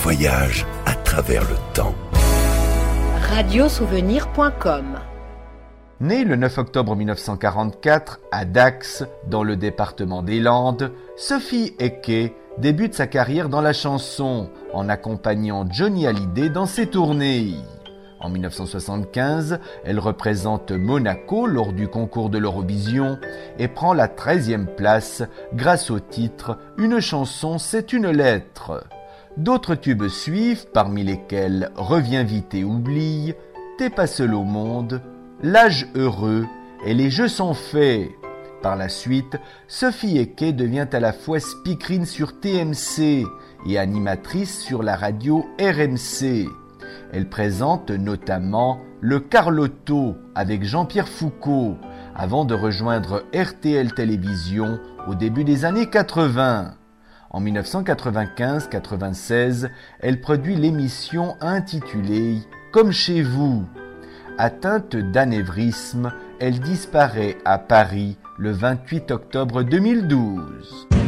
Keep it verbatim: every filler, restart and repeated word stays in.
voyage à travers le temps. radio souvenir point com. Née le neuf octobre mille neuf cent quarante-quatre à Dax, dans le département des Landes, Sophie Eké débute sa carrière dans la chanson en accompagnant Johnny Hallyday dans ses tournées. En mille neuf cent soixante-quinze, elle représente Monaco lors du concours de l'Eurovision et prend la treizième place grâce au titre « Une chanson, c'est une lettre ». D'autres tubes suivent, parmi lesquels « Reviens vite et oublie »,« T'es pas seul au monde », « L'âge heureux » et « Les jeux sont faits ». Par la suite, Sophie Eké devient à la fois speakerine sur T M C et animatrice sur la radio R M C. Elle présente notamment le Carlotto avec Jean-Pierre Foucault, avant de rejoindre R T L Télévision au début des années quatre-vingts. En mille neuf cent quatre-vingt-quinze quatre-vingt-seize, elle produit l'émission intitulée « Comme chez vous ». Atteinte d'anévrisme, elle disparaît à Paris le vingt-huit octobre deux mille douze.